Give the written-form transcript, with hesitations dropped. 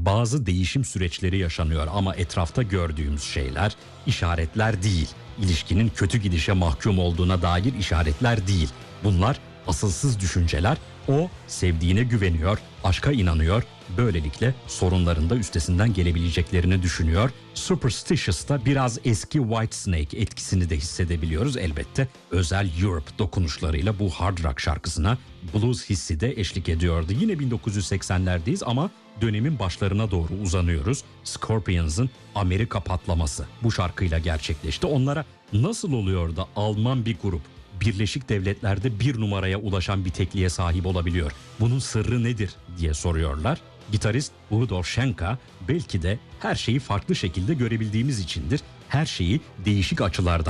Bazı değişim süreçleri yaşanıyor ama etrafta gördüğümüz şeyler işaretler değil. İlişkinin kötü gidişe mahkum olduğuna dair işaretler değil. Bunlar asılsız düşünceler. O sevdiğine güveniyor, aşka inanıyor. Böylelikle sorunların da üstesinden gelebileceklerini düşünüyor. Superstitious'ta biraz eski Whitesnake etkisini de hissedebiliyoruz elbette. Özel Europe dokunuşlarıyla bu hard rock şarkısına blues hissi de eşlik ediyordu. Yine 1980'lerdeyiz ama dönemin başlarına doğru uzanıyoruz. Scorpions'ın Amerika patlaması bu şarkıyla gerçekleşti. Onlara nasıl oluyor da Alman bir grup Birleşik Devletler'de bir numaraya ulaşan bir tekliğe sahip olabiliyor? Bunun sırrı nedir diye soruyorlar. Gitarist Udo Schenka belki de her şeyi farklı şekilde görebildiğimiz içindir. Her şeyi değişik açılardan